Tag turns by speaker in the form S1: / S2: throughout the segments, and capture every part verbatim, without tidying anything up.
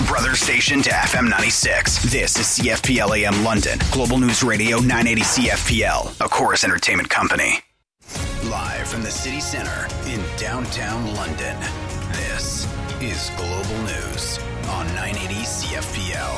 S1: brother station to F M ninety-six. This is C F P L A M London, Global News Radio nine eighty C F P L, a Chorus Entertainment company. Live from the city center in downtown London, this is Global News on nine eighty C F P L.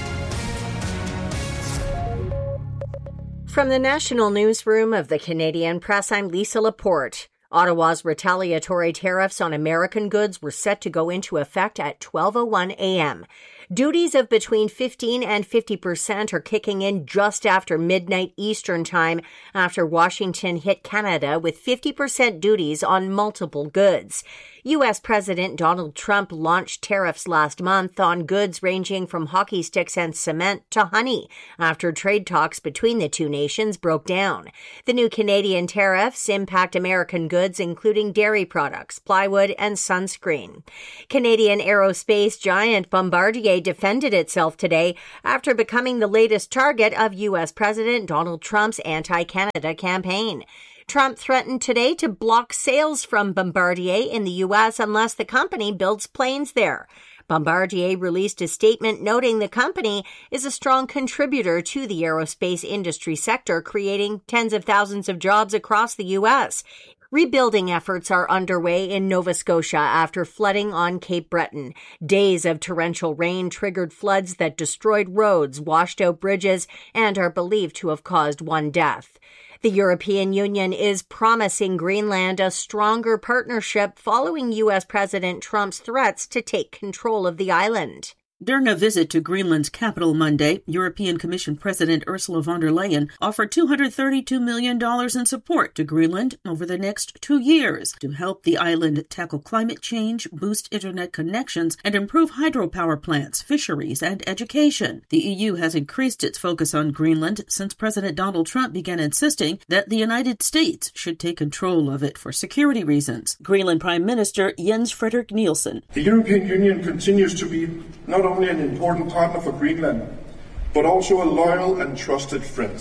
S2: From the National Newsroom of the Canadian Press, I'm Lisa Laporte. Ottawa's retaliatory tariffs on American goods were set to go into effect at twelve oh one a.m. Duties of between fifteen and fifty percent are kicking in just after midnight Eastern Time after Washington hit Canada with fifty percent duties on multiple goods. U S. President Donald Trump launched tariffs last month on goods ranging from hockey sticks and cement to honey after trade talks between the two nations broke down. The new Canadian tariffs impact American goods including dairy products, plywood, and sunscreen. Canadian aerospace giant Bombardier defended itself today after becoming the latest target of U S. President Donald Trump's anti-Canada campaign. Trump threatened today to block sales from Bombardier in the U S unless the company builds planes there. Bombardier released a statement noting the company is a strong contributor to the aerospace industry sector, creating tens of thousands of jobs across the U S. Rebuilding efforts are underway in Nova Scotia after flooding on Cape Breton. Days of torrential rain triggered floods that destroyed roads, washed out bridges, and are believed to have caused one death. The European Union is promising Greenland a stronger partnership following U S. President Trump's threats to take control of the island.
S3: During a visit to Greenland's capital Monday, European Commission President Ursula von der Leyen offered two hundred thirty-two million dollars in support to Greenland over the next two years to help the island tackle climate change, boost internet connections, and improve hydropower plants, fisheries, and education. The E U has increased its focus on Greenland since President Donald Trump began insisting that the United States should take control of it for security reasons. Greenland Prime Minister Jens Frederik Nielsen.
S4: The European Union continues to be not only an important partner for Greenland, but also a loyal and trusted friend.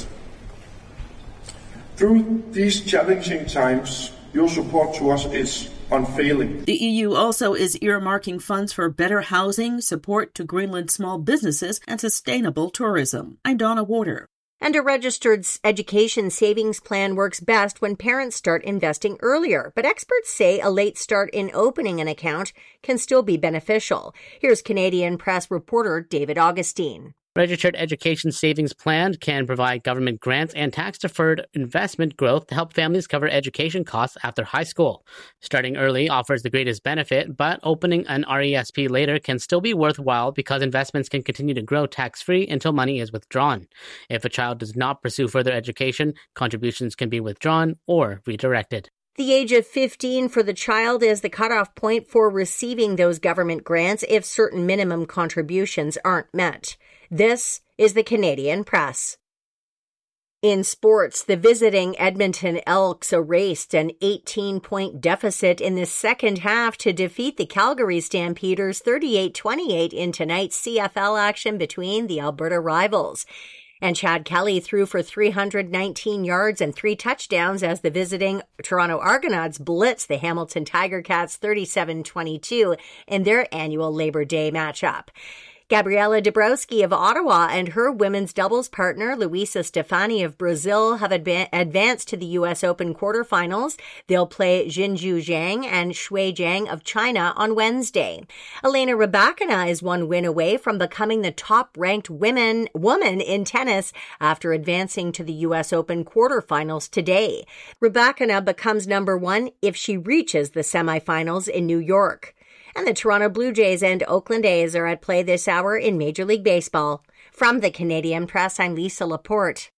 S4: Through these challenging times, your support to us is unfailing.
S3: The E U also is earmarking funds for better housing, support to Greenland small businesses, and sustainable tourism. I'm Donna Warder.
S2: And a registered education savings plan works best when parents start investing earlier. But experts say a late start in opening an account can still be beneficial. Here's Canadian Press reporter David Augustine.
S5: Registered Education Savings Plan can provide government grants and tax-deferred investment growth to help families cover education costs after high school. Starting early offers the greatest benefit, but opening an R E S P later can still be worthwhile because investments can continue to grow tax-free until money is withdrawn. If a child does not pursue further education, contributions can be withdrawn or redirected.
S2: The age of fifteen for the child is the cutoff point for receiving those government grants if certain minimum contributions aren't met. This is the Canadian Press. In sports, the visiting Edmonton Elks erased an eighteen-point deficit in the second half to defeat the Calgary Stampeders thirty-eight twenty-eight in tonight's C F L action between the Alberta rivals. And Chad Kelly threw for three hundred nineteen yards and three touchdowns as the visiting Toronto Argonauts blitzed the Hamilton Tiger Cats thirty-seven twenty-two in their annual Labor Day matchup. Gabriela Dabrowski of Ottawa and her women's doubles partner, Luisa Stefani of Brazil, have adva- advanced to the U S Open quarterfinals. They'll play Jinju Zhang and Shui Zhang of China on Wednesday. Elena Rybakina is one win away from becoming the top-ranked women, woman in tennis after advancing to the U S Open quarterfinals today. Rybakina becomes number one if she reaches the semifinals in New York. And the Toronto Blue Jays and Oakland A's are at play this hour in Major League Baseball. From the Canadian Press, I'm Lisa Laporte.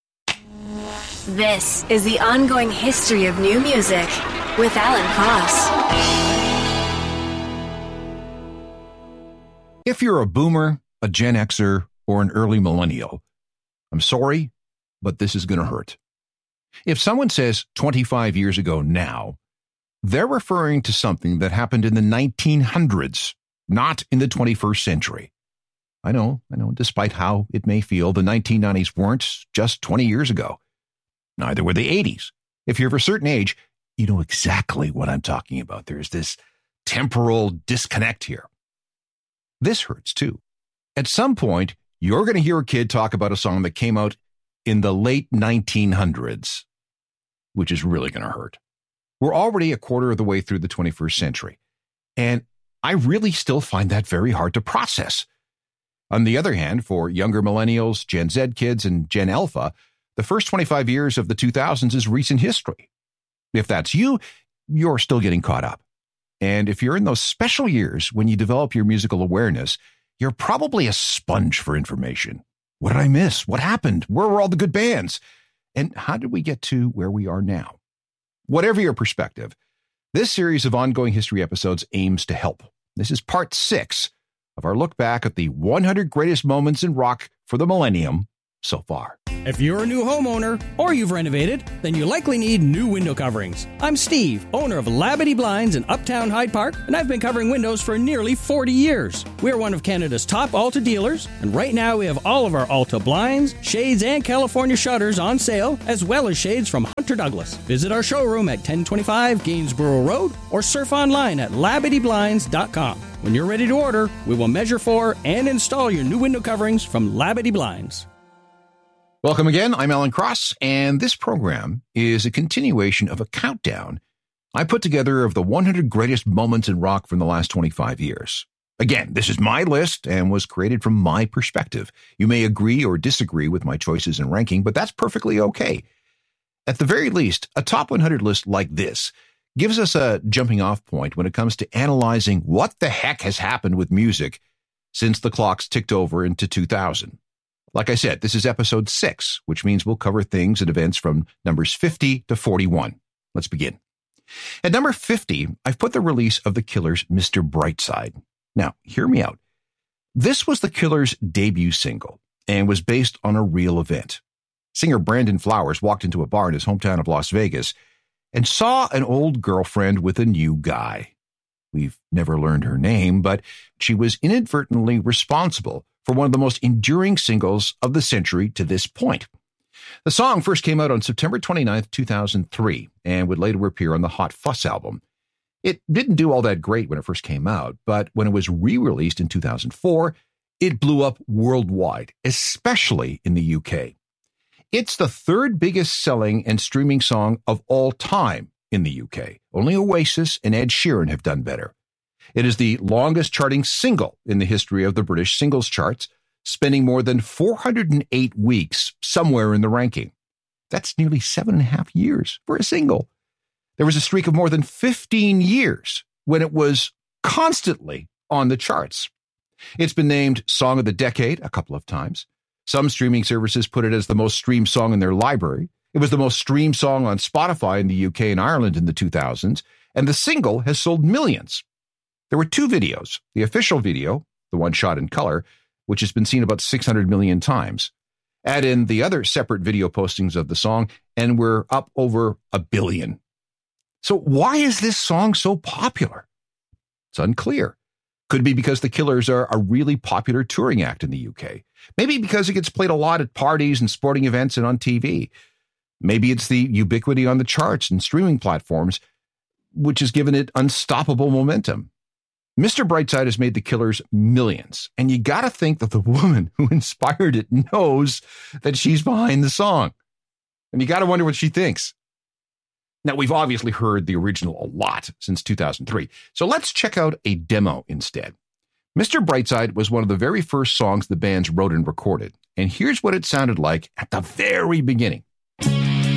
S6: This is the ongoing history of new music with Alan Cross.
S7: If you're a boomer, a Gen Xer, or an early millennial, I'm sorry, but this is going to hurt. If someone says twenty-five years ago now, they're referring to something that happened in the nineteen hundreds, not in the twenty-first century. I know, I know, despite how it may feel, the nineteen nineties weren't just twenty years ago. Neither were the eighties. If you're of a certain age, you know exactly what I'm talking about. There's this temporal disconnect here. This hurts too. At some point, you're going to hear a kid talk about a song that came out in the late nineteen hundreds, which is really going to hurt. We're already a quarter of the way through the twenty-first century, and I really still find that very hard to process. On the other hand, for younger millennials, Gen Z kids, and Gen Alpha, the first twenty-five years of the two thousands is recent history. If that's you, you're still getting caught up. And if you're in those special years when you develop your musical awareness, you're probably a sponge for information. What did I miss? What happened? Where were all the good bands? And how did we get to where we are now? Whatever your perspective, this series of ongoing history episodes aims to help. This is part six of our look back at the one hundred greatest moments in rock for the millennium so far.
S8: If you're a new homeowner or you've renovated, then you likely need new window coverings. I'm Steve, owner of Labadee Blinds in Uptown Hyde Park, and I've been covering windows for nearly forty years. We're one of Canada's top Alta dealers, and right now we have all of our Alta blinds, shades, and California shutters on sale, as well as shades from Hunter Douglas. Visit our showroom at ten twenty-five Gainsborough Road or surf online at labadee blinds dot com. When you're ready to order, we will measure for and install your new window coverings from Labadee Blinds.
S7: Welcome again. I'm Alan Cross, and this program is a continuation of a countdown I put together of the one hundred greatest moments in rock from the last twenty-five years. Again, this is my list and was created from my perspective. You may agree or disagree with my choices and ranking, but that's perfectly okay. At the very least, a top one hundred list like this gives us a jumping off point when it comes to analyzing what the heck has happened with music since the clocks ticked over into two thousand. Like I said, this is episode six, which means we'll cover things and events from numbers fifty to forty-one. Let's begin. At number fifty, I've put the release of The Killers' Mister Brightside. Now, hear me out. This was The Killers' debut single and was based on a real event. Singer Brandon Flowers walked into a bar in his hometown of Las Vegas and saw an old girlfriend with a new guy. We've never learned her name, but she was inadvertently responsible for one of the most enduring singles of the century to this point. The song first came out on September twenty-ninth, two thousand three, and would later appear on the Hot Fuss album. It didn't do all that great when it first came out, but when it was re-released in two thousand four, it blew up worldwide, especially in the U K. It's the third biggest selling and streaming song of all time in the U K. Only Oasis and Ed Sheeran have done better. It is the longest charting single in the history of the British singles charts, spending more than four hundred eight weeks somewhere in the ranking. That's nearly seven and a half years for a single. There was a streak of more than fifteen years when it was constantly on the charts. It's been named Song of the Decade a couple of times. Some streaming services put it as the most streamed song in their library. It was the most streamed song on Spotify in the U K and Ireland in the two thousands, and the single has sold millions. There were two videos. The official video, the one shot in color, which has been seen about six hundred million times. Add in the other separate video postings of the song, and we're up over a billion. So why is this song so popular? It's unclear. Could be because the Killers are a really popular touring act in the U K. Maybe because it gets played a lot at parties and sporting events and on T V. Maybe it's the ubiquity on the charts and streaming platforms, which has given it unstoppable momentum. Mister Brightside has made the Killers millions, and you got to think that the woman who inspired it knows that she's behind the song. And you got to wonder what she thinks. Now, we've obviously heard the original a lot since two thousand three, so let's check out a demo instead. Mister Brightside was one of the very first songs the bands wrote and recorded, and here's what it sounded like at the very beginning.